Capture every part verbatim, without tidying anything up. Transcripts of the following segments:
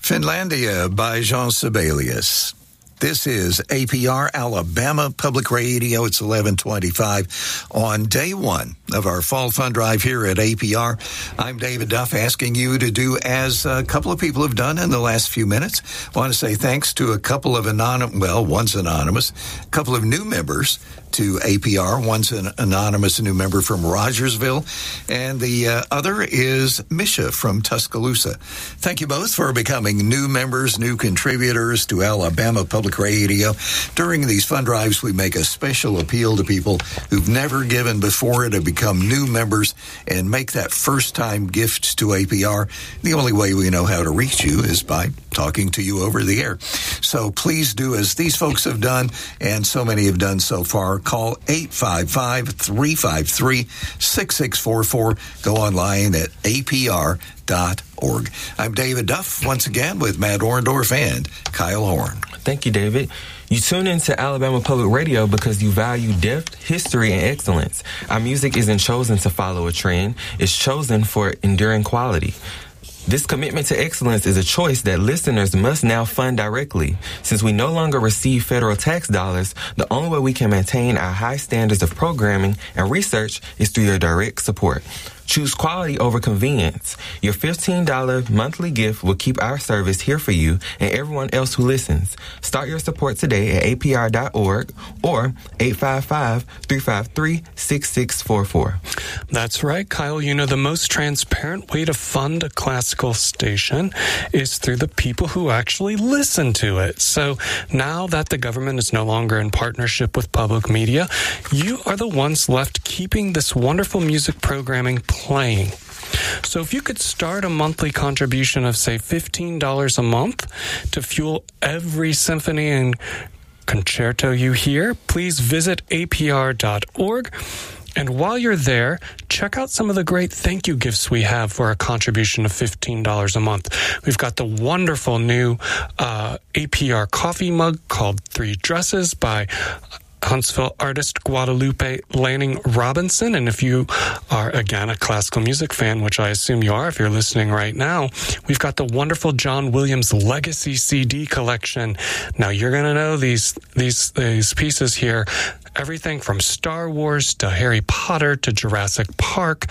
Finlandia by Jean Sibelius. This is A P R Alabama Public Radio. It's eleven twenty-five on day one of our Fall Fund Drive here at A P R. I'm David Duff, asking you to do as a couple of people have done in the last few minutes. I want to say thanks to a couple of anonymous, well, one's anonymous, a couple of new members to A P R. One's an anonymous new member from Rogersville, and the uh, other is Misha from Tuscaloosa. Thank you both for becoming new members, new contributors to Alabama Public Radio. During these fund drives, we make a special appeal to people who've never given before to become new members and make that first-time gift to A P R. The only way we know how to reach you is by talking to you over the air. So please do as these folks have done, and so many have done so far. Call eight five five, three five three, six six four four. Go online at A P R dot org. I'm David Duff, once again, with Matt Orndorff and Kyle Horn. Thank you, David. You tune into Alabama Public Radio because you value depth, history, and excellence. Our music isn't chosen to follow a trend. It's chosen for enduring quality. This commitment to excellence is a choice that listeners must now fund directly. Since we no longer receive federal tax dollars, the only way we can maintain our high standards of programming and research is through your direct support. Choose quality over convenience. Your fifteen dollars monthly gift will keep our service here for you and everyone else who listens. Start your support today at A P R dot org or eight five five, three five three, six six four four. That's right, Kyle. You know, the most transparent way to fund a classical station is through the people who actually listen to it. So now that the government is no longer in partnership with public media, you are the ones left keeping this wonderful music programming playing. So if you could start a monthly contribution of, say, fifteen dollars a month to fuel every symphony and concerto you hear, please visit A P R dot org. And while you're there, check out some of the great thank you gifts we have for a contribution of fifteen dollars a month. We've got the wonderful new uh, A P R coffee mug called Three Dresses by Huntsville artist Guadalupe Lanning Robinson. And if you are, again, a classical music fan, which I assume you are if you're listening right now, we've got the wonderful John Williams Legacy C D collection. Now, you're going to know these, these, these pieces here. Everything from Star Wars to Harry Potter to Jurassic Park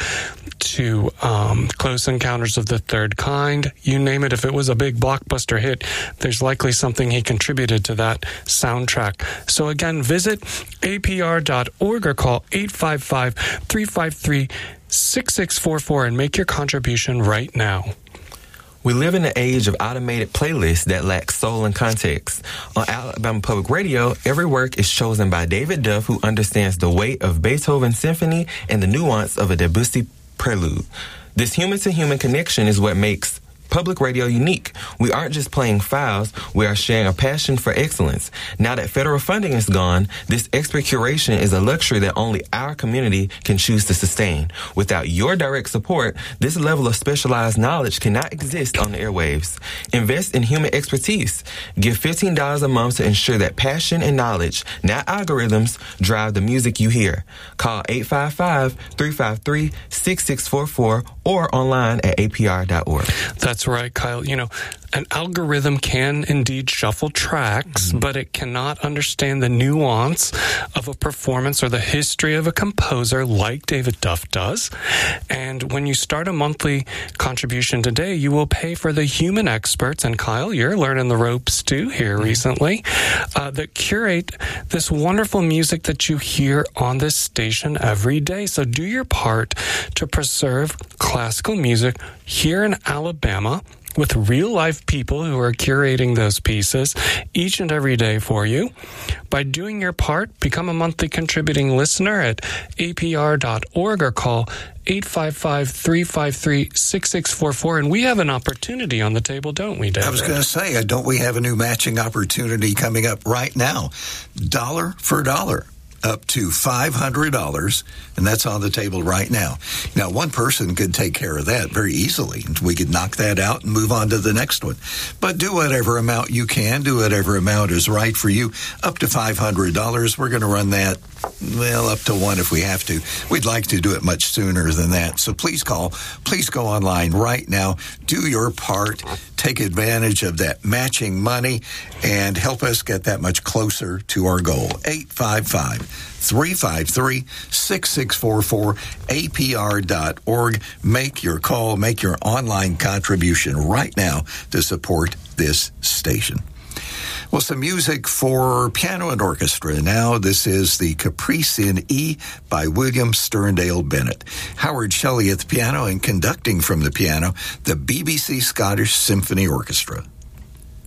to um, Close Encounters of the Third Kind. You name it. If it was a big blockbuster hit, there's likely something he contributed to that soundtrack. So again, visit A P R dot org or call eight five five, three five three, six six four four and make your contribution right now. We live in an age of automated playlists that lack soul and context. On Alabama Public Radio, every work is chosen by David Duff, who understands the weight of Beethoven's symphony and the nuance of a Debussy prelude. This human-to-human connection is what makes public radio unique. We aren't just playing files, we are sharing a passion for excellence. Now that federal funding is gone, this expert curation is a luxury that only our community can choose to sustain. Without your direct support, this level of specialized knowledge cannot exist on the airwaves. Invest in human expertise. Give fifteen dollars a month to ensure that passion and knowledge, not algorithms, drive the music you hear. Call eight five five, three five three, six six four four or online at A P R dot org. That's right, Kyle. You know, an algorithm can indeed shuffle tracks, mm-hmm. but it cannot understand the nuance of a performance or the history of a composer like David Duff does. And when you start a monthly contribution today, you will pay for the human experts, and Kyle, you're learning the ropes too here mm-hmm. recently, uh, that curate this wonderful music that you hear on this station every day. So do your part to preserve classical music here in Alabama with real-life people who are curating those pieces each and every day for you. By doing your part, become a monthly contributing listener at A P R dot org or call eight five five, three five three, six six four four. And we have an opportunity on the table, don't we, David? I was going to say, don't we have a new matching opportunity coming up right now? Dollar for dollar. Up to five hundred dollars, and that's on the table right now. Now, one person could take care of that very easily. We could knock that out and move on to the next one. But do whatever amount you can, do whatever amount is right for you, up to five hundred dollars. We're going to run that well, up to one if we have to. We'd like to do it much sooner than that. So please call. Please go online right now. Do your part. Take advantage of that matching money and help us get that much closer to our goal. eight five five, three five three, six six four four, A P R dot org. Make your call. Make your online contribution right now to support this station. Well, some music for piano and orchestra. Now, this is the Caprice in E by William Sterndale Bennett. Howard Shelley at the piano and conducting from the piano, the B B C Scottish Symphony Orchestra.